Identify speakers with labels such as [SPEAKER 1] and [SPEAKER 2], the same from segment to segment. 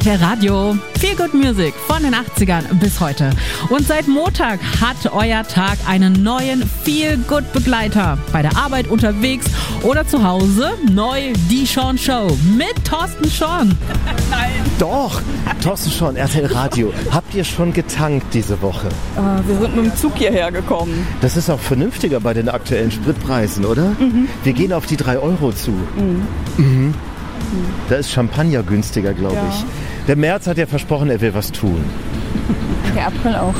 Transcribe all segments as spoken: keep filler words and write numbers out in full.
[SPEAKER 1] T L Radio. Feel Good Music von den achtzigern bis heute. Und seit Montag hat euer Tag einen neuen Feel Good Begleiter. Bei der Arbeit, unterwegs oder zu Hause. Neu die Sean Show mit Thorsten Sean.
[SPEAKER 2] Nein.
[SPEAKER 3] Doch, Thorsten Sean, R T L Radio. Habt ihr schon getankt diese Woche?
[SPEAKER 2] Äh, wir sind mit dem Zug hierher gekommen.
[SPEAKER 3] Das ist auch vernünftiger bei den aktuellen Spritpreisen, oder?
[SPEAKER 2] Mhm.
[SPEAKER 3] Wir gehen auf die drei Euro zu.
[SPEAKER 2] Mhm.
[SPEAKER 3] Mhm. Da ist Champagner günstiger, glaube
[SPEAKER 2] Ja.
[SPEAKER 3] ich. Der Merz hat ja versprochen, er will was tun.
[SPEAKER 2] Der April auch.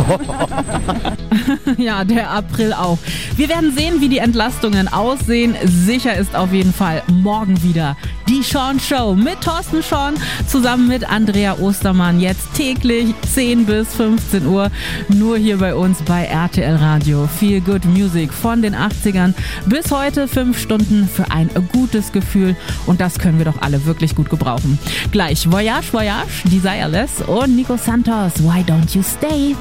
[SPEAKER 1] Ja, der April auch. Wir werden sehen, wie die Entlastungen aussehen. Sicher ist auf jeden Fall morgen wieder die Sean Show mit Thorsten Sean zusammen mit Andrea Ostermann. Jetzt täglich zehn bis fünfzehn Uhr. Nur hier bei uns bei R T L Radio. Feel Good Music von den achtzigern bis heute. Fünf Stunden für ein gutes Gefühl. Und das können wir doch alle wirklich gut gebrauchen. Gleich Voyage, Voyage, Desireless und Nico Santos. Why don't you stay?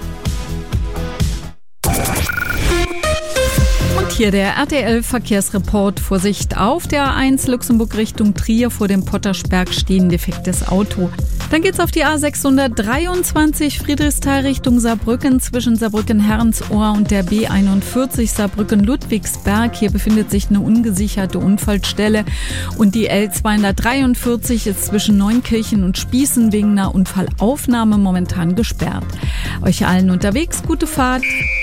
[SPEAKER 4] Und hier der R T L-Verkehrsreport. Vorsicht auf der A eins Luxemburg Richtung Trier, vor dem Pottersberg stehen defektes Auto. Dann geht's auf die A sechshundertdreiundzwanzig Friedrichsthal Richtung Saarbrücken zwischen Saarbrücken-Herrensohr und der B einundvierzig Saarbrücken-Ludwigsberg. Hier befindet sich eine ungesicherte Unfallstelle. Und die L zweihundertdreiundvierzig ist zwischen Neunkirchen und Spießen wegen einer Unfallaufnahme momentan gesperrt. Euch allen unterwegs gute Fahrt.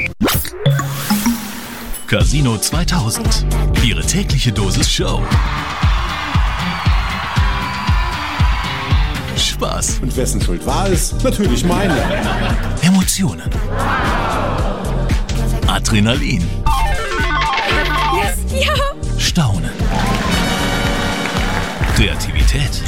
[SPEAKER 5] Casino zweitausend. Ihre tägliche Dosis Show. Spaß.
[SPEAKER 6] Und wessen Schuld war es? Natürlich meine.
[SPEAKER 5] Emotionen. Adrenalin.
[SPEAKER 4] Yes, ja!
[SPEAKER 5] Staunen. Kreativität.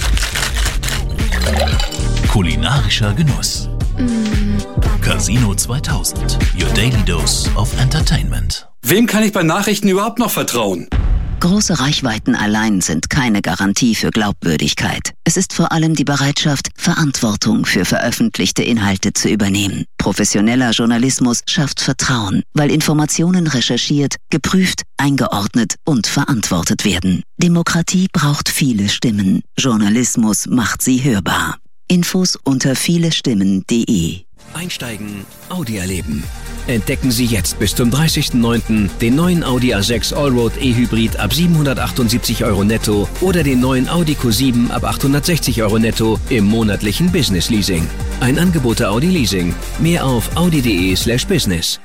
[SPEAKER 5] Kulinarischer Genuss. Casino zweitausend. Your daily dose of entertainment.
[SPEAKER 7] Wem kann ich bei Nachrichten überhaupt noch vertrauen?
[SPEAKER 8] Große Reichweiten allein sind keine Garantie für Glaubwürdigkeit. Es ist vor allem die Bereitschaft, Verantwortung für veröffentlichte Inhalte zu übernehmen. Professioneller Journalismus schafft Vertrauen, weil Informationen recherchiert, geprüft, eingeordnet und verantwortet werden. Demokratie braucht viele Stimmen. Journalismus macht sie hörbar. Infos unter vielestimmen punkt de.
[SPEAKER 9] Einsteigen, Audi erleben. Entdecken Sie jetzt bis zum dreißigsten neunten den neuen Audi A sechs Allroad E-Hybrid ab siebenhundertachtundsiebzig Euro netto oder den neuen Audi Q sieben ab achthundertsechzig Euro netto im monatlichen Business Leasing. Ein Angebot der Audi Leasing. Mehr auf audi.de slash business.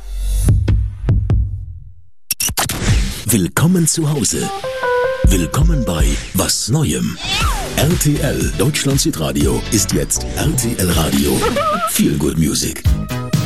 [SPEAKER 10] Willkommen zu Hause. Willkommen bei Was Neuem. R T L Deutschland Hitradio ist jetzt R T L Radio. Feel Good Music.